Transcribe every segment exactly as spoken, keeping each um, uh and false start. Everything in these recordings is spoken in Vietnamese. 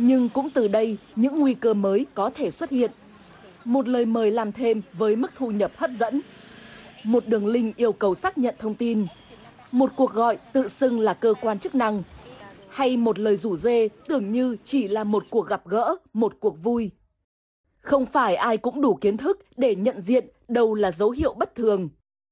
Nhưng cũng từ đây, những nguy cơ mới có thể xuất hiện. Một lời mời làm thêm với mức thu nhập hấp dẫn. Một đường link yêu cầu xác nhận thông tin. Một cuộc gọi tự xưng là cơ quan chức năng. Hay một lời rủ rê tưởng như chỉ là một cuộc gặp gỡ, một cuộc vui. Không phải ai cũng đủ kiến thức để nhận diện đâu là dấu hiệu bất thường.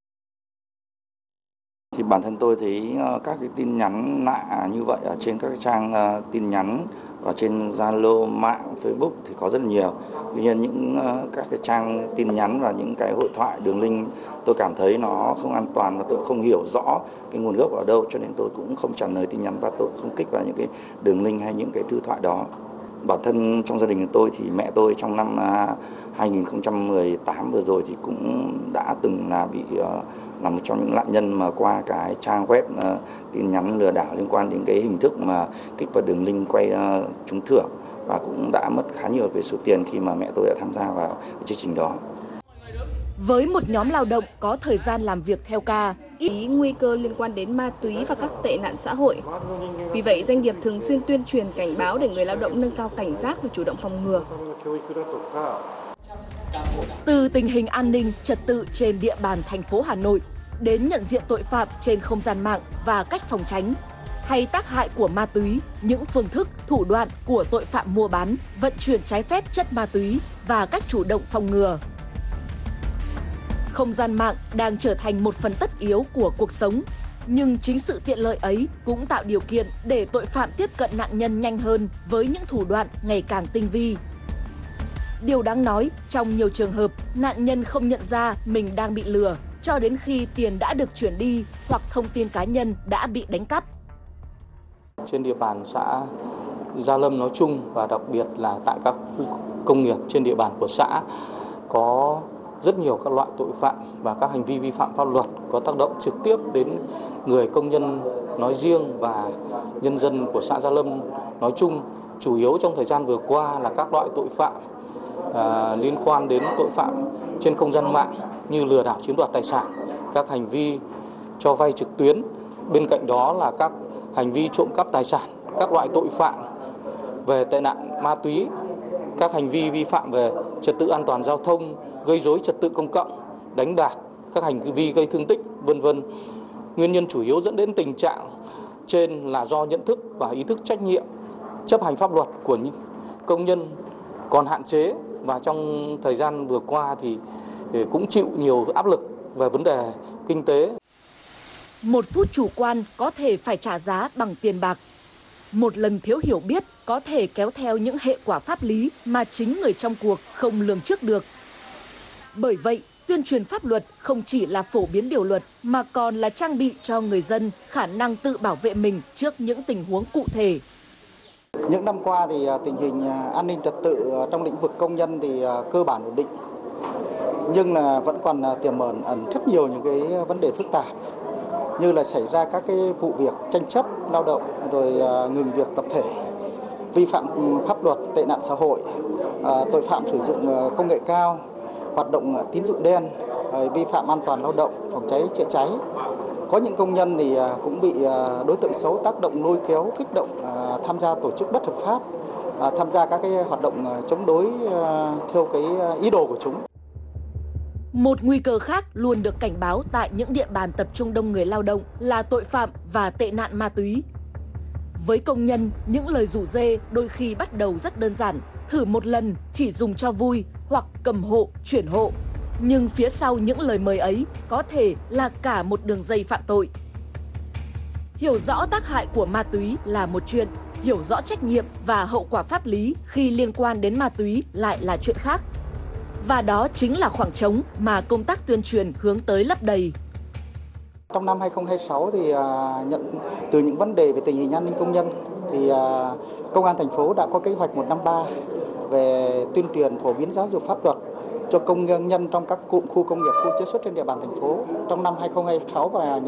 Thì bản thân tôi thấy các cái tin nhắn lạ như vậy ở trên các trang tin nhắn và trên Zalo, mạng, Facebook thì có rất là nhiều. Tuy nhiên những các cái trang tin nhắn và những cái hội thoại đường link tôi cảm thấy nó không an toàn và tôi không hiểu rõ cái nguồn gốc ở đâu, cho nên tôi cũng không trả lời tin nhắn và tôi không kích vào những cái đường link hay những cái thư thoại đó. Bản thân trong gia đình của tôi thì mẹ tôi trong năm hai nghìn không trăm mười tám vừa rồi thì cũng đã từng là bị là một trong những nạn nhân mà qua cái trang web uh, tin nhắn lừa đảo liên quan đến cái hình thức mà kích vào đường link quay uh, trúng thưởng, và cũng đã mất khá nhiều về số tiền khi mà mẹ tôi đã tham gia vào cái chương trình đó. Với một nhóm lao động có thời gian làm việc theo ca, ý nguy cơ liên quan đến ma túy và các tệ nạn xã hội. Vì vậy, doanh nghiệp thường xuyên tuyên truyền cảnh báo để người lao động nâng cao cảnh giác và chủ động phòng ngừa. Từ tình hình an ninh trật tự trên địa bàn thành phố Hà Nội đến nhận diện tội phạm trên không gian mạng và cách phòng tránh, hay tác hại của ma túy, những phương thức, thủ đoạn của tội phạm mua bán, vận chuyển trái phép chất ma túy và cách chủ động phòng ngừa. Không gian mạng đang trở thành một phần tất yếu của cuộc sống, nhưng chính sự tiện lợi ấy cũng tạo điều kiện để tội phạm tiếp cận nạn nhân nhanh hơn với những thủ đoạn ngày càng tinh vi. Điều đáng nói, trong nhiều trường hợp, nạn nhân không nhận ra mình đang bị lừa cho đến khi tiền đã được chuyển đi hoặc thông tin cá nhân đã bị đánh cắp. Trên địa bàn xã Gia Lâm nói chung và đặc biệt là tại các khu công nghiệp trên địa bàn của xã có rất nhiều các loại tội phạm và các hành vi vi phạm pháp luật có tác động trực tiếp đến người công nhân nói riêng và nhân dân của xã Gia Lâm nói chung. Chủ yếu trong thời gian vừa qua là các loại tội phạm à, liên quan đến tội phạm trên không gian mạng như lừa đảo chiếm đoạt tài sản, các hành vi cho vay trực tuyến. Bên cạnh đó là các hành vi trộm cắp tài sản, các loại tội phạm về tệ nạn ma túy, các hành vi vi phạm về trật tự an toàn giao thông, gây rối trật tự công cộng, đánh bạc, các hành vi gây thương tích, vân vân. Nguyên nhân chủ yếu dẫn đến tình trạng trên là do nhận thức và ý thức trách nhiệm chấp hành pháp luật của những công nhân còn hạn chế, và trong thời gian vừa qua thì cũng chịu nhiều áp lực về vấn đề kinh tế. Một phút chủ quan có thể phải trả giá bằng tiền bạc. Một lần thiếu hiểu biết có thể kéo theo những hệ quả pháp lý mà chính người trong cuộc không lường trước được. Bởi vậy, tuyên truyền pháp luật không chỉ là phổ biến điều luật mà còn là trang bị cho người dân khả năng tự bảo vệ mình trước những tình huống cụ thể. Những năm qua thì tình hình an ninh trật tự trong lĩnh vực công nhân thì cơ bản ổn định, nhưng là vẫn còn tiềm ẩn ẩn rất nhiều những cái vấn đề phức tạp, như là xảy ra các cái vụ việc tranh chấp lao động, rồi ngừng việc tập thể, vi phạm pháp luật, tệ nạn xã hội, tội phạm sử dụng công nghệ cao, hoạt động tín dụng đen, vi phạm an toàn lao động, phòng cháy chữa cháy. Có những công nhân thì cũng bị đối tượng xấu tác động lôi kéo, kích động tham gia tổ chức bất hợp pháp, tham gia các cái hoạt động chống đối theo cái ý đồ của chúng. Một nguy cơ khác luôn được cảnh báo tại những địa bàn tập trung đông người lao động là tội phạm và tệ nạn ma túy. Với công nhân, những lời rủ rê đôi khi bắt đầu rất đơn giản, thử một lần chỉ dùng cho vui hoặc cầm hộ, chuyển hộ. Nhưng phía sau những lời mời ấy có thể là cả một đường dây phạm tội. Hiểu rõ tác hại của ma túy là một chuyện, hiểu rõ trách nhiệm và hậu quả pháp lý khi liên quan đến ma túy lại là chuyện khác. Và đó chính là khoảng trống mà công tác tuyên truyền hướng tới lấp đầy. Trong năm hai nghìn không trăm hai mươi sáu thì nhận từ những vấn đề về tình hình an ninh công nhân thì Công an thành phố đã có kế hoạch một năm ba về tuyên truyền phổ biến giáo dục pháp luật cho công nhân trong các cụm khu công nghiệp, khu chế xuất trên địa bàn thành phố trong năm hai nghìn không trăm hai mươi sáu và